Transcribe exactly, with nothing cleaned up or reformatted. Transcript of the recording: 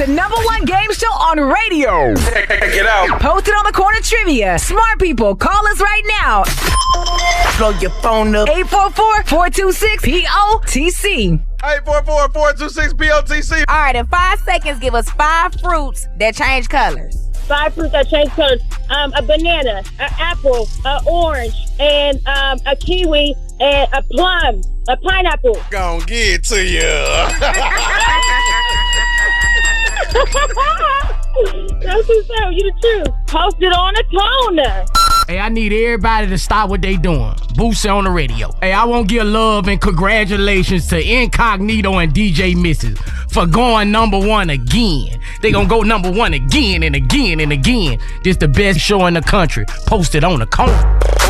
the number one game show on radio. Check it out. Posted on the corner trivia. Smart people, call us right now. Plug your phone up. eight four four, four two six, P O T C. eight four four, four two six, P O T C. All right, in five seconds, give us five fruits that change colors. Five fruits that change colors. Um, a banana, an apple, an orange, and um, a kiwi, and a plum, a pineapple. Gonna get it to you. That's what's up. You the truth. Post it on the corner. Hey, I need everybody to stop what they doing. Boosie on the radio. Hey, I want to give love and congratulations to Incognito and D J Missus for going number one again. They gonna go number one again and again and again. This the best show in the country. Posted on the corner.